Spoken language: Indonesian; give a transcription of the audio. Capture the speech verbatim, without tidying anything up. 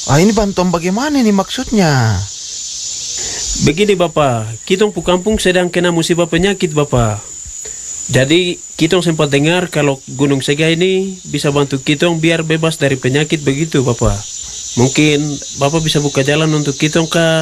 Ah, ini bantuan bagaimana nih maksudnya? Begini Bapak, kitong pu kampung sedang kena musibah penyakit Bapak. Jadi kitong sempat dengar kalau Gunung Sega ini bisa bantu kitong biar bebas dari penyakit begitu Bapak. Mungkin Bapak bisa buka jalan untuk kitong kah?